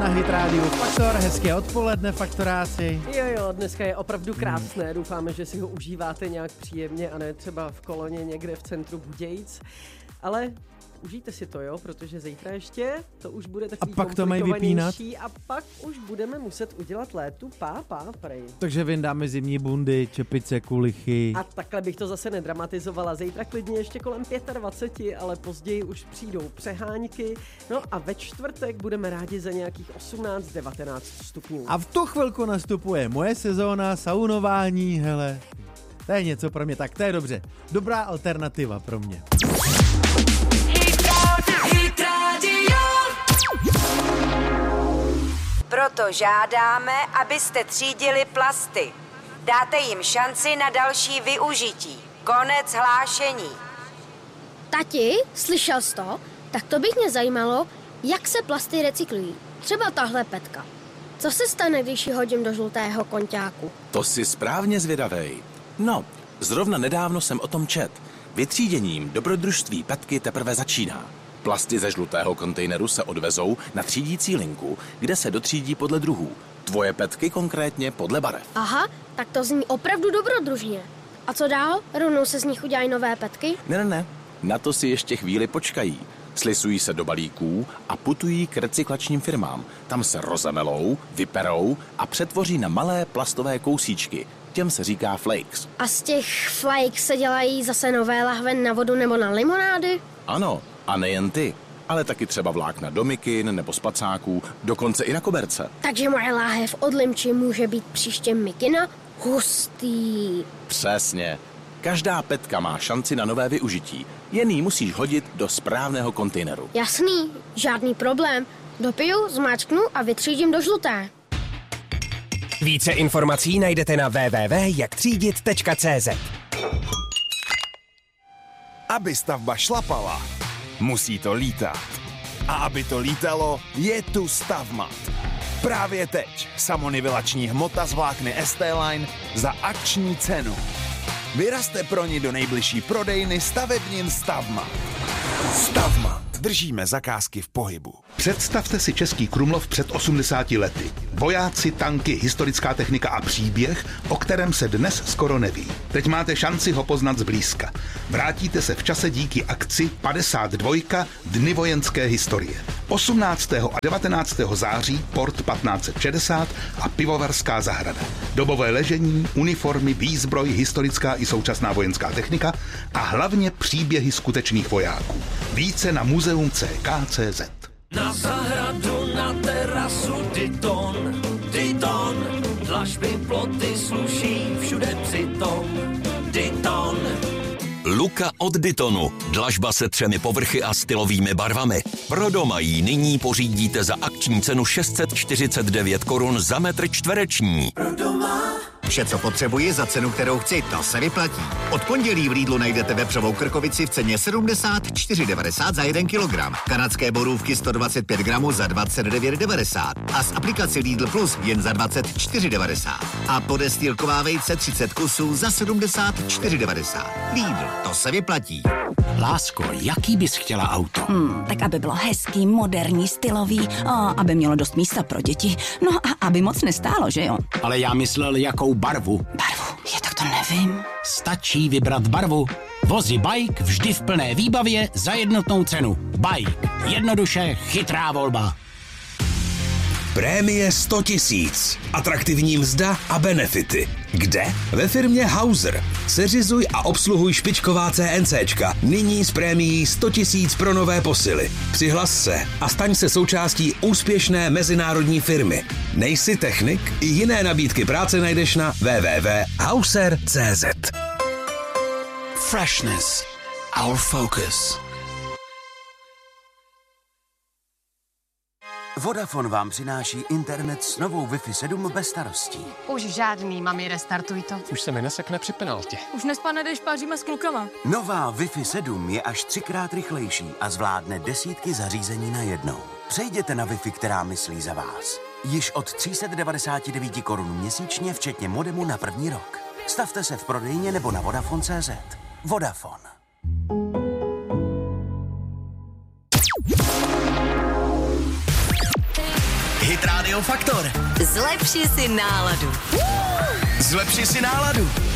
na Hit Radio Faktor, hezké odpoledne, faktoráci. Jo, dneska je opravdu krásné, doufáme, že si ho užíváte nějak příjemně a ne třeba v koloně někde v centru Budějic, ale užijte si to, jo, protože zítra ještě to už bude takový komplikovanější a pak už budeme muset udělat létu prej. Takže vyndáme zimní bundy, čepice, kulichy. A takhle bych to zase nedramatizovala. Zítra klidně ještě kolem 25, ale později už přijdou přehánky. No a ve čtvrtek budeme rádi za nějakých 18-19 stupňů. A v tu chvilku nastupuje moje sezóna saunování, hele. To je něco pro mě, tak to je dobře. Dobrá alternativa pro mě. Proto žádáme, abyste třídili plasty. Dáte jim šanci na další využití. Konec hlášení. Tati, slyšel jsi to? Tak to bych mě zajímalo, jak se plasty recyklují. Třeba tahle petka. Co se stane, když ji hodím do žlutého konťáku? To jsi správně zvědavej. No, zrovna nedávno jsem o tom čet. Vytříděním dobrodružství petky teprve začíná. Plasty ze žlutého kontejneru se odvezou na třídící linku, kde se dotřídí podle druhů. Tvoje petky konkrétně podle barev. Aha, tak to zní opravdu dobrodružně. A co dál? Rovnou se z nich udělají nové petky? Ne. Na to si ještě chvíli počkají. Slisují se do balíků a putují k recyklačním firmám. Tam se rozemelou, vyperou a přetvoří na malé plastové kousíčky. Těm se říká flakes. A z těch flakes se dělají zase nové lahve na vodu nebo na limonády? Ano, a nejen ty, ale taky třeba vlákna do mikin nebo spacáků, dokonce i na koberce. Takže moje láhev od limči může být příště mikina? Hustý. Přesně. Každá petka má šanci na nové využití. Jen ji musíš hodit do správného kontejneru. Jasný, žádný problém. Dopiju, zmáčknu a vytřídím do žluté. Více informací najdete na www.jaktřídit.cz. Aby stavba šlapala, musí to lítat. A aby to lítalo, je tu Stavmat. Právě teď samonivelační hmota z vlákny ST-Line za akční cenu. Vyrazte pro ní do nejbližší prodejny stavebnin Stavmat. Stavmat. Držíme zakázky v pohybu. Představte si Český Krumlov před 80 lety. Vojáci, tanky, historická technika a příběh, o kterém se dnes skoro neví. Teď máte šanci ho poznat zblízka. Vrátíte se v čase díky akci 52. Dny vojenské historie. 18. a 19. září Port 1560 a Pivovarská zahrada. Dobové ležení, uniformy, výzbroj, historická i současná vojenská technika a hlavně příběhy skutečných vojáků. Více na muzeum CK.cz. Na zahradu, na terasu, Diton, dlažby, ploty sluší, všude přitom, Diton. Luka od Ditonu. Dlažba se 3 povrchy a stylovými barvami. Pro doma ji nyní pořídíte za akční cenu 649 korun za metr čtvereční. Pro doma. Vše, co potřebuji za cenu, kterou chci, to se vyplatí. Od pondělí v Lidlu najdete vepřovou krkovici v ceně 74,90 za 1 kilogram. Kanadské borůvky 125 gramů za 29,90 a z aplikaci Lidl Plus jen za 24,90. A podestýlková vejce 30 kusů za 74,90. Lidl, to se vyplatí. Lásko, jaký bys chtěla auto? Tak aby bylo hezký, moderní, stylový, a aby mělo dost místa pro děti, no a aby moc nestálo, že jo? Ale já myslel, jakou barvu. Barvu? Tak to nevím. Stačí vybrat barvu. Vozy Bike vždy v plné výbavě za jednotnou cenu. Bike. Jednoduše chytrá volba. Prémie 100 000. Atraktivní mzda a benefity. Kde? Ve firmě Hauser. Seřizuj a obsluhuj špičková CNCčka. Nyní s prémií 100 000 pro nové posily. Přihlas se a staň se součástí úspěšné mezinárodní firmy. Nejsi technik? I jiné nabídky práce najdeš na www.hauser.cz. Freshness. Our focus. Vodafone vám přináší internet s novou Wi-Fi 7 bez starostí. Už žádný, mami, restartuj to. Už se mi nesekne při penaltě. Už nespadne, když páříme s klukama. Nová Wi-Fi 7 je až 3krát rychlejší a zvládne desítky zařízení najednou. Přejděte na Wi-Fi, která myslí za vás. Již od 399 korun měsíčně, včetně modemu na první rok. Stavte se v prodejně nebo na Vodafone.cz. Vodafone. Hit Radio Faktor. Zlepši si náladu. Zlepši si náladu.